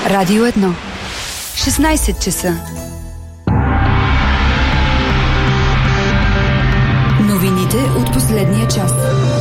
Радио 1. 16 часа. Новините от последния час.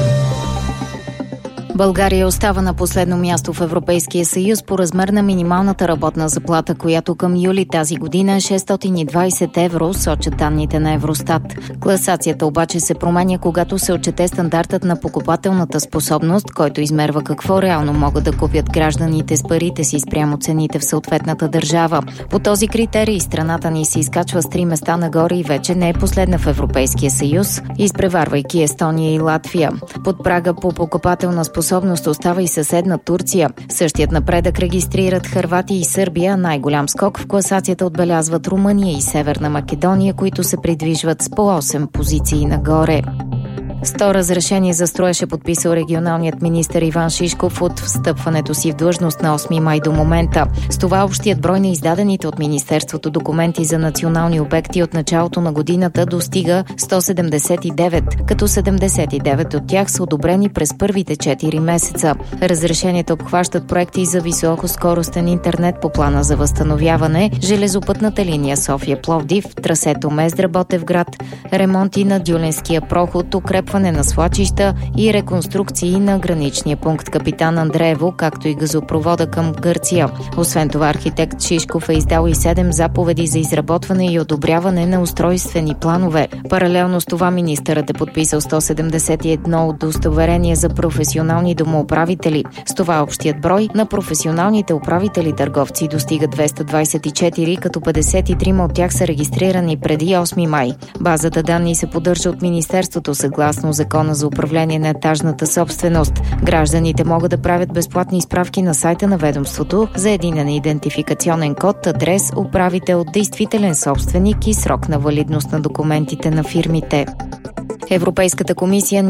България остава на последно място в Европейския съюз по размер на минималната работна заплата, която към юли тази година е 620 евро, сочат данните на Евростат. Класацията обаче се променя, когато се отчете стандартът на покупателната способност, който измерва какво реално могат да купят гражданите с парите си спрямо цените в съответната държава. По този критерий страната ни се изкачва с 3 места нагоре и вече не е последна в Европейския съюз, изпреварвайки Естония и Латвия. Под прага по покупателна способност остава и съседна Турция. Същият напредък регистрират Хърватия и Сърбия. Най-голям скок в класацията отбелязват Румъния и Северна Македония, които се придвижват с по 8 позиции нагоре. 100 разрешение за строеж е подписал регионалният министър Иван Шишков от встъпването си в длъжност на 8 май до момента. С това общият брой на издадените от Министерството документи за национални обекти от началото на годината достига 179, като 79 от тях са одобрени през първите 4 месеца. Разрешенията обхващат проекти за високоскоростен интернет по плана за възстановяване, железопътната линия София-Пловдив, трасето Мездра-Ботевград, ремонти на Дюленския проход, укрепване на свлачища и реконструкции на граничния пункт Капитан Андреево, както и газопровода към Гърция. Освен това, архитект Шишков е издал и 7 заповеди за изработване и одобряване на устройствени планове. Паралелно с това министърът е подписал 171 удостоверения за професионални домоуправители. С това общият брой на професионалните управители-търговци достига 224, като 53 от тях са регистрирани преди 8 май. Базата данни се поддържа от Министерството съгласно Закона за управление на етажната собственост. Гражданите могат да правят безплатни справки на сайта на ведомството за единен идентификационен код, адрес, управител, действителен собственик и срок на валидност на документите на фирмите. Европейската комисия